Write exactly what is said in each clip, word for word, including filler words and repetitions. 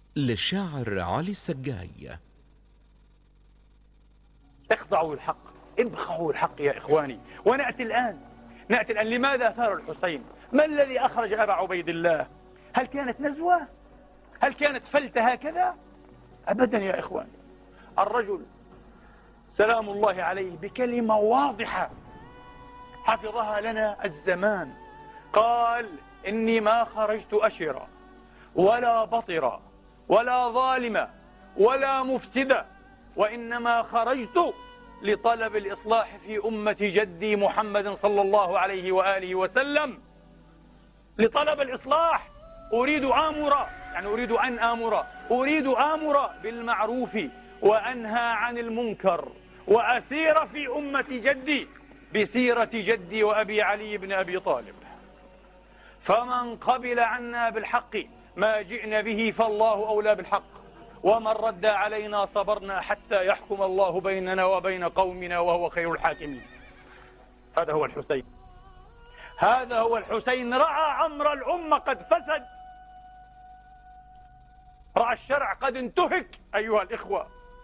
للشاعر علي السجاي. اخضعوا الحق، ابخعوا الحق يا إخواني. ونأتي الآن نأتي الآن لماذا ثار الحسين؟ ما الذي أخرج أبا عبيد الله؟ هل كانت نزوة؟ هل كانت فلتة هكذا؟ أبدا يا إخواني. الرجل سلام الله عليه بكلمة واضحة حفظها لنا الزمان، قال: إني ما خرجت أشرا ولا بطرا ولا ظالما ولا مفسدا، وإنما خرجت لطلب الإصلاح في أمة جدي محمد صلى الله عليه وآله وسلم. لطلب الإصلاح، أريد آمرا، يعني أريد أن آمر أريد آمر بالمعروف وأنهى عن المنكر، وأسير في أمة جدي بسيرة جدي وأبي علي بن أبي طالب. فمن قبل عنا بالحق ما جئنا به فالله أولى بالحق، ومن رد علينا صبرنا حتى يحكم الله بيننا وبين قومنا وهو خير الحاكمين. هذا هو الحسين، هذا هو الحسين. رأى أمر الأمة قد فسد، رأى الشرع قد انتهك أيها الإخوة،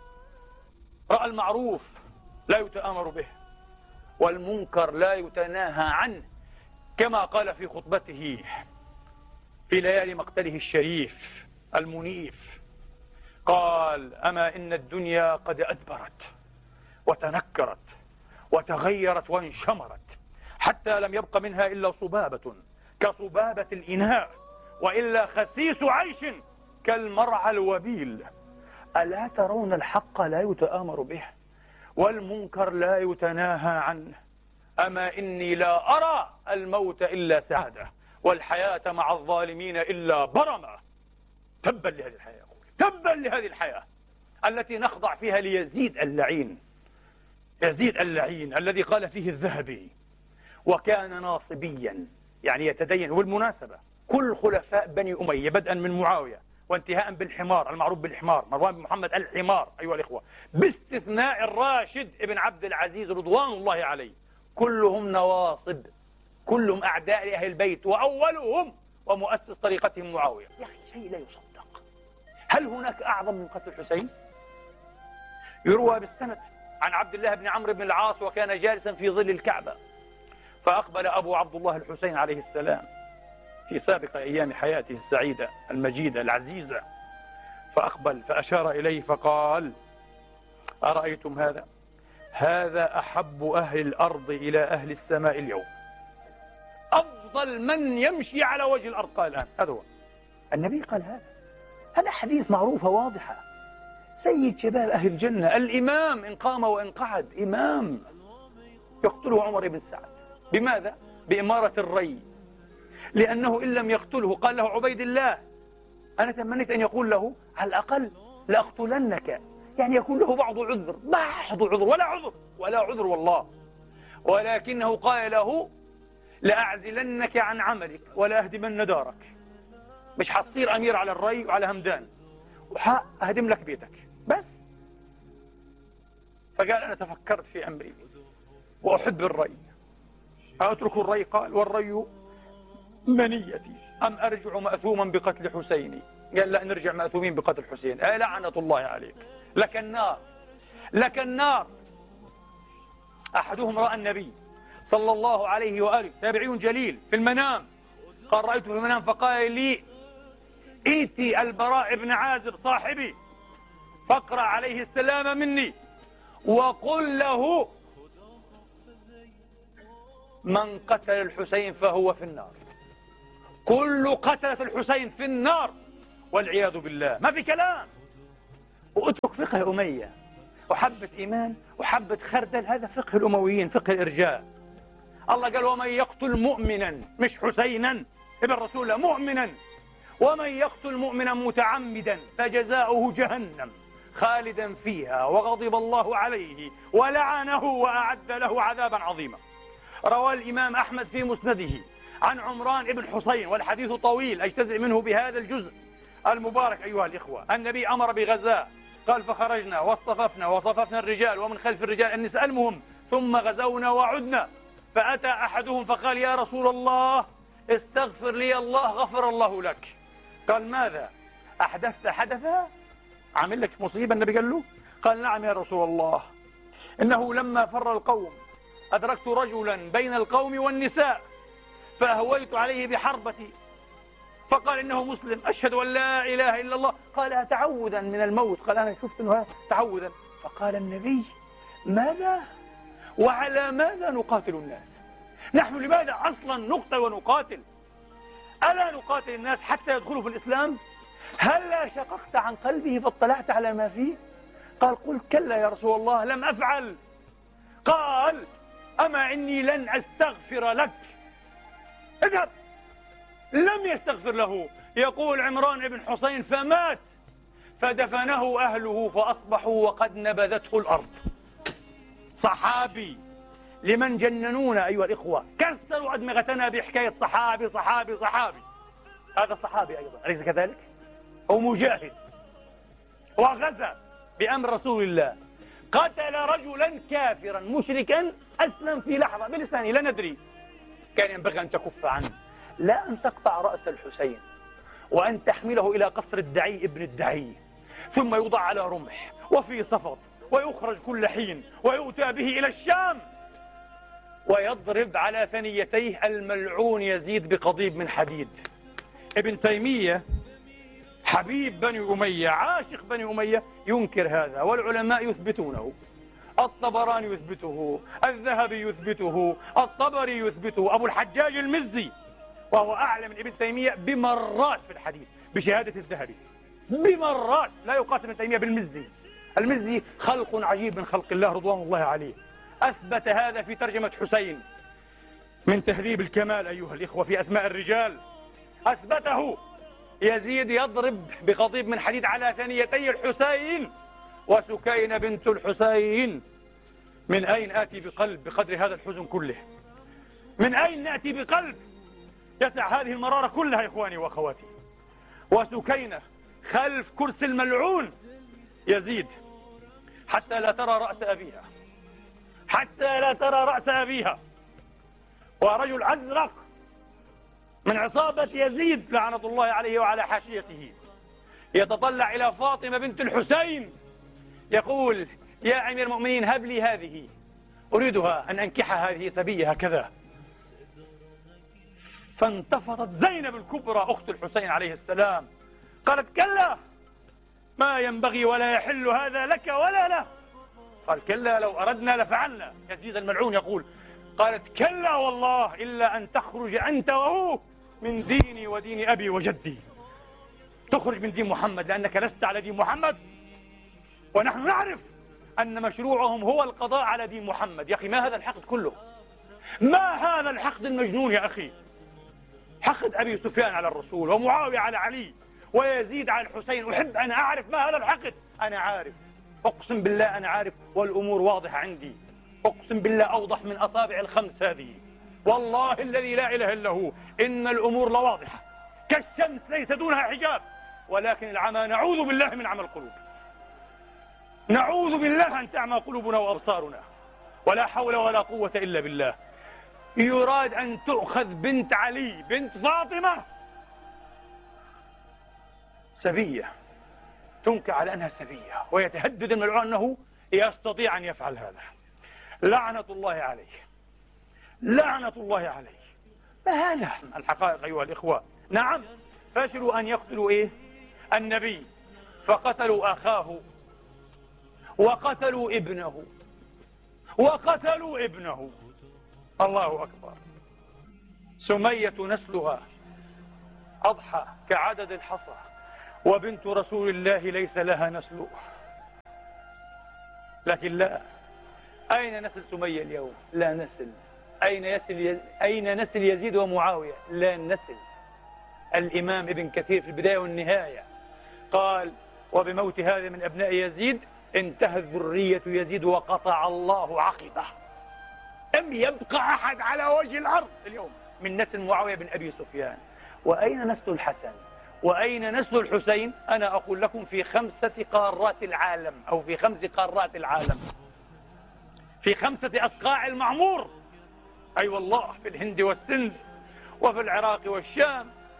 رأى المعروف لا يتآمر به والمنكر لا يتناهى عنه، كما قال في خطبته في ليالي مقتله الشريف المنيف، قال: أما إن الدنيا قد أدبرت وتنكرت وتغيرت وانشمرت، حتى لم يبق منها إلا صبابة كصبابة الإناء، وإلا خسيس عيش كالمرعى الوبيل. ألا ترون الحق لا يتآمر به والمنكر لا يتناهى عنه؟ أما إني لا أرى الموت إلا سعادة والحياة مع الظالمين إلا برمة. تبا لهذه الحياة، يقول تبا لهذه الحياة التي نخضع فيها ليزيد اللعين، يزيد اللعين الذي قال فيه الذهبي: وكان ناصبيا، يعني يتدين. والمناسبة كل خلفاء بني أمية بدءا من معاوية وانتهاء بالحمار المعروف بالحمار مروان بن محمد الحمار أيها الإخوة، باستثناء الراشد ابن عبد العزيز رضوان الله عليه، كلهم نواصب، كلهم أعداء لأهل البيت، وأولهم ومؤسس طريقتهم معاوية. يا أخي شيء لا يصدق. هل هناك أعظم من قتل الحسين؟ يروى بالسند عن عبد الله بن عمرو بن العاص، وكان جالسا في ظل الكعبة، فأقبل أبو عبد الله الحسين عليه السلام في سابق أيام حياته السعيدة المجيدة العزيزة، فأقبل فأشار إليه فقال: أرأيتم هذا؟ هذا أحب أهل الأرض إلى أهل السماء اليوم، أفضل من يمشي على وجه الأرض. قال الآن هذا هو النبي، قال هذا هذا حديث معروفة واضحة. سيد شباب أهل الجنة، الإمام إن قام وإن قعد، إمام يقتله عمر بن سعد. بماذا؟ بإمارة الري، لأنه إن لم يقتله قال له عبيد الله: أنا تمنيت أن يقول له على الأقل لأقتلنك، يعني يكون له بعض عذر، بعض عذر ولا عذر ولا عذر والله، ولكنه قال له: لأعزلنك عن عملك ولا أهدمن دارك. مش حتصير أمير على الري وعلى همدان، وهدم لك بيتك بس. فقال: أنا تفكرت في أمري وأحب الري، أترك الري؟ قال: والري منيتي، أم أرجع مأثوما بقتل حسيني؟ قال: لا، نرجع مأثومين بقتل حسين. أي لعنة الله عليك، لك النار، لك النار. أحدهم رأى النبي صلى الله عليه وآله، تابعي جليل، في المنام، قال: رأيته في المنام فقال لي: ائتي البراء بن عازب صاحبي فاقرأ عليه السلام مني وقل له: من قتل الحسين فهو في النار. كل قتلة الحسين في النار والعياذ بالله، ما في كلام. واترك فقه أمية وحبة إيمان وحبة خردل، هذا فقه الأمويين، فقه الإرجاء. الله قال: ومن يقتل مؤمنا، مش حسينا ابن رسول الله، مؤمنا، ومن يقتل مؤمنا متعمدا فجزاؤه جهنم خالدا فيها وغضب الله عليه ولعنه وأعد له عذابا عظيما. روى الإمام أحمد في مسنده عن عمران بن حسين، والحديث طويل أجتزئ منه بهذا الجزء المبارك أيها الإخوة. النبي أمر بغزاء، قال: فخرجنا واصطففنا وصففنا الرجال ومن خلف الرجال النساء، المهم ثم غزونا وعدنا، فأتى أحدهم فقال: يا رسول الله استغفر لي الله غفر الله لك. قال: ماذا؟ أحدثت حدثا؟ عامل لك مصيبة النبي قال له؟ قال نعم يا رسول الله، إنه لما فر القوم أدركت رجلا بين القوم والنساء فأهويت عليه بحربتي فقال إنه مسلم أشهد أن لا إله إلا الله، قالها تعوذا من الموت. قال أنا شفت أنه تعوذا. فقال النبي ماذا وعلى ماذا نقاتل الناس؟ نحن لماذا أصلا نقتل ونقاتل؟ ألا نقاتل الناس حتى يدخلوا في الإسلام؟ هلا شققت عن قلبه فاطلعت على ما فيه؟ قال قل كلا يا رسول الله لم أفعل. قال أما إني لن أستغفر لك، اذهب. لم يستغفر له. يقول عمران بن حسين فمات فدفنه أهله فأصبحوا وقد نبذته الأرض. صحابي لمن جننونا أيها الإخوة، كسروا أدمغتنا بحكاية صحابي صحابي صحابي. هذا صحابي أيضا أليس كذلك؟ هو مجاهد وغزا بأمر رسول الله، قتل رجلا كافرا مشركا أسلم في لحظة بلسانه لا ندري. كان ينبغي أن تكف عنه، لا أن تقطع رأس الحسين وأن تحمله إلى قصر الدعي ابن الدعي ثم يوضع على رمح وفي صفد ويخرج كل حين ويؤتى به إلى الشام ويضرب على ثنيتيه الملعون يزيد بقضيب من حديد. ابن تيمية حبيب بني أمية عاشق بني أمية ينكر هذا والعلماء يثبتونه. الطبراني يثبته، الذهبي يثبته، الطبري يثبته، أبو الحجاج المزي وهو أعلى من ابن تيمية بمرات في الحديث بشهادة الذهبي بمرات، لا يقاس ابن تيمية بالمزي. المزي خلق عجيب من خلق الله رضوان الله عليه، أثبت هذا في ترجمة حسين من تهذيب الكمال أيها الإخوة في أسماء الرجال، أثبته. يزيد يضرب بقضيب من حديد على ثنيتي الحسين وسكينة بنت الحسين. من أين آتي بقلب بقدر هذا الحزن كله؟ من أين نأتي بقلب يسع هذه المرارة كلها يا إخواني وأخواتي؟ وسكينة خلف كرسي الملعون يزيد حتى لا ترى رأس أبيها، حتى لا ترى رأس أبيها. ورجل أزرق من عصابة يزيد لعنة الله عليه وعلى حاشيته يتطلع إلى فاطمة بنت الحسين يقول يا أمير المؤمنين هب لي هذه، أريدها أن أنكحها، هذه سبية هكذا. فانتفضت زينب الكبرى أخت الحسين عليه السلام قالت كلا ما ينبغي ولا يحل هذا لك ولا له. قال كلا لو أردنا لفعلنا. يزيد الملعون يقول قالت كلا والله إلا أن تخرج أنت وهو من ديني ودين أبي وجدي. تخرج من دين محمد لأنك لست على دين محمد، ونحن نعرف أن مشروعهم هو القضاء على دين محمد. يا أخي ما هذا الحقد كله؟ ما هذا الحقد المجنون يا أخي؟ حقد أبي سفيان على الرسول ومعاوية على علي ويزيد على الحسين. أحب أن أعرف ما هذا الحقد. أنا عارف، أقسم بالله أنا عارف، والأمور واضحة عندي، أقسم بالله أوضح من أصابع الخمس هذه، والله الذي لا إله إلا هو إن الأمور لواضحة كالشمس ليس دونها حجاب. ولكن العمى نعوذ بالله من عمى القلوب، نعوذ بالله أن تعمى قلوبنا وأبصارنا، ولا حول ولا قوة إلا بالله. يراد أن تؤخذ بنت علي بنت فاطمة سبية، تنكى على أنها سبية، ويتهدد الملعون أنه يستطيع أن يفعل هذا. لعنة الله عليه، لعنة الله عليه. فهذا الحقائق أيها الإخوة. نعم فشلوا أن يقتلوا إيه؟ النبي، فقتلوا أخاه وقتلوا ابنه وقتلوا ابنه. الله أكبر. سمية نسلها أضحى كعدد الحصى، وبنت رسول الله ليس لها نسل. لكن لا، أين نسل سمية اليوم؟ لا نسل. أين يسل يز... أين نسل يزيد ومعاوية؟ لا نسل. الإمام ابن كثير في البداية والنهاية قال وبموت هذا من أبناء يزيد انتهت ذرية يزيد وقطع الله عقبه. لم يبقى أحد على وجه الأرض اليوم من نسل معاوية بن أبي سفيان. وأين نسل الحسن؟ وأين نسل الحسين؟ أنا أقول لكم في خمسة قارات العالم، أو في خمس قارات العالم، في خمسة أصقاع المعمور. أي أيوة والله، في الهند والسند وفي العراق والشام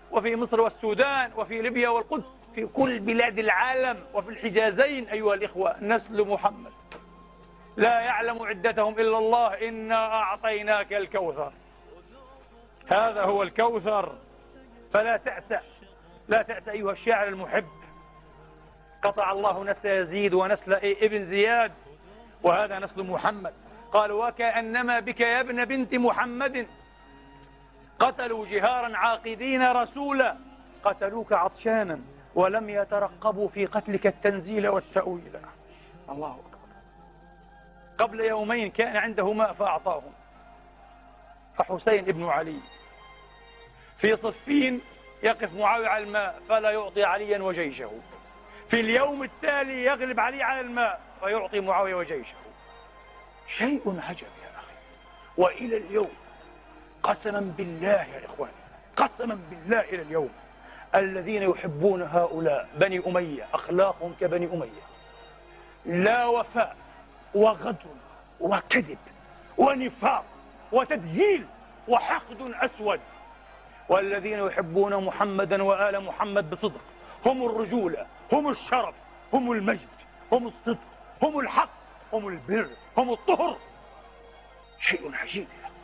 وفي مصر والسودان وفي ليبيا والقدس، في كل بلاد العالم وفي الحجازين أيها الإخوة نسل محمد لا يعلم عدتهم إلا الله. إنا أعطيناك الكوثر، هذا هو الكوثر، فلا تأسى، لا تأسى أيها الشاعر المحب. قطع الله نسل يزيد ونسل ابن زياد، وهذا نسل محمد. قال وكأنما بك يا ابن بنت محمد قتلوا جهارا عاقدين رسولا، قتلوك عطشانا ولم يترقبوا في قتلك التنزيل والتأويل. الله أكبر. قبل يومين كان عنده ماء فأعطاهم، فحسين ابن علي في صفين يقف معاوية على الماء فلا يعطي عليا وجيشه، في اليوم التالي يغلب علي على الماء فيعطي معاوية وجيشه. شيء عجب يا أخي. وإلى اليوم قسما بالله يا إخواني، قسما بالله إلى اليوم الذين يحبون هؤلاء بني أمية أخلاقهم كبني أمية، لا وفاء وغدر وكذب ونفاق وتدجيل وحقد أسود. والذين يحبون محمدا وآل محمد بصدق هم الرجولة، هم الشرف، هم المجد، هم الصدق، هم الحق، هم البر، هم الطهر. شيء عجيب.